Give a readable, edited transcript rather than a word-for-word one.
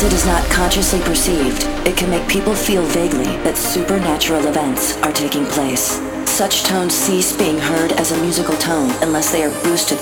it is not consciously perceived, it can make people feel vaguely that supernatural events are taking place. Such tones cease being heard as a musical tone unless they are boosted